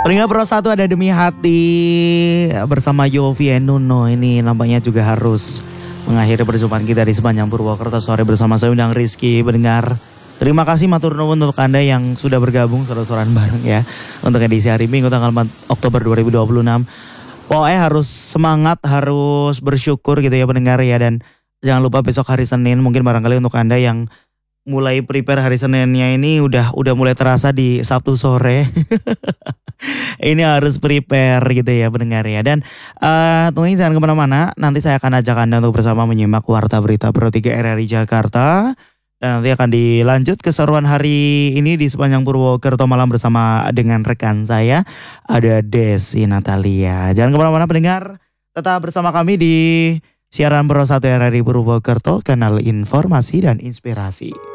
Pendengar Pro 1 ada Demi Hati bersama Yofi and Nuno. Ini nampaknya juga harus mengakhiri perjumpaan kita di sepanjang Purwokerto sore bersama saya undang Rizky. Pendengar, terima kasih matur nuwun untuk Anda yang sudah bergabung sore-sorean bareng ya. Untuk edisi hari Minggu tanggal 4 Oktober 2026. Pokoknya harus semangat, harus bersyukur gitu ya pendengar ya. Dan jangan lupa besok hari Senin mungkin barangkali untuk Anda yang mulai prepare hari Seninnya ini udah mulai terasa di Sabtu sore. Ini harus prepare gitu ya pendengar ya. Dan tentunya jangan kemana-mana. Nanti saya akan ajak Anda untuk bersama menyimak Warta Berita Pro 3 RRI Jakarta. Dan nanti akan dilanjut keseruan hari ini di sepanjang Purwokerto malam bersama dengan rekan saya. Ada Desi Natalia. Jangan kemana-mana pendengar. Tetap bersama kami di siaran Pro 1 RRI Purwokerto. Kanal informasi dan inspirasi.